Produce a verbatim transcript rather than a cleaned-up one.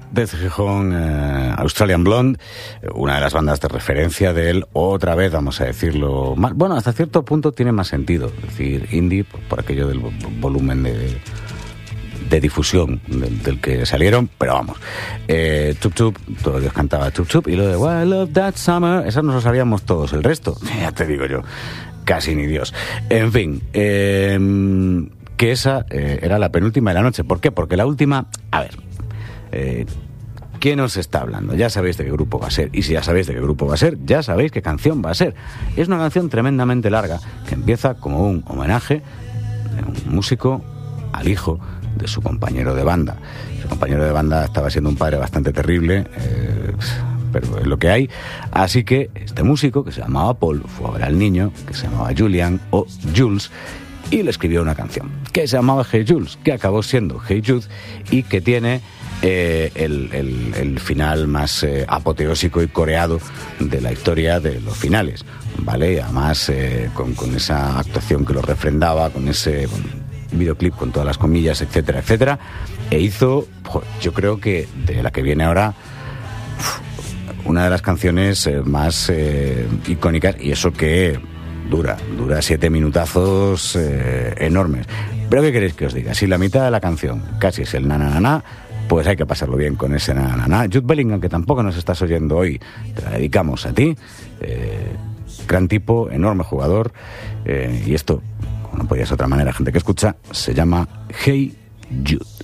Desde Gijón, eh, Australian Blonde, una de las bandas de referencia de él, otra vez, vamos a decirlo, más, bueno, hasta cierto punto tiene más sentido, es decir, indie, por, por aquello del volumen de, de difusión del, del que salieron, pero vamos, eh, Chup Chup, todos Dios cantaba Chup Chup, y lo de Well, I Love That Summer, eso nos lo sabíamos todos, el resto, ya te digo yo, casi ni Dios. En fin, eh, que esa eh, era la penúltima de la noche. ¿Por qué? Porque la última, a ver, eh, ¿quién os está hablando? Ya sabéis de qué grupo va a ser. Y si ya sabéis de qué grupo va a ser, ya sabéis qué canción va a ser. Es una canción tremendamente larga que empieza como un homenaje de un músico al hijo de su compañero de banda. Su compañero de banda estaba siendo un padre bastante terrible, eh, pero es lo que hay. Así que este músico, que se llamaba Paul, fue a ver al niño, que se llamaba Julian o Jules, y le escribió una canción que se llamaba Hey Jules, que acabó siendo Hey Jude, y que tiene eh, el, el, el final más eh, apoteósico y coreado de la historia de los finales, ¿vale? Y además eh, con, con esa actuación que lo refrendaba, con ese con videoclip con todas las comillas, etcétera, etcétera, e hizo, yo creo que de la que viene ahora, una de las canciones eh, más eh, icónicas, y eso que dura, dura siete minutazos eh, enormes. Pero ¿qué queréis que os diga? Si la mitad de la canción casi es el na na na na, pues hay que pasarlo bien con ese na na na. Jude Bellingham, que tampoco nos estás oyendo hoy, te la dedicamos a ti. Eh, gran tipo, enorme jugador, eh, y esto, como no podía ser de otra manera, gente que escucha, se llama Hey Jude.